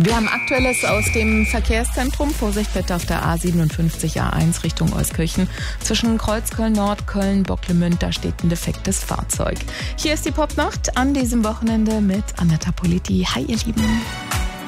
Wir haben Aktuelles aus dem Verkehrszentrum. Vorsicht bitte auf der A57 A1 Richtung Euskirchen. Zwischen Kreuzköln-Nord, Köln-Bocklemünd, da steht ein defektes Fahrzeug. Hier ist die Popnacht an diesem Wochenende mit Anetta Politi. Hi, ihr Lieben.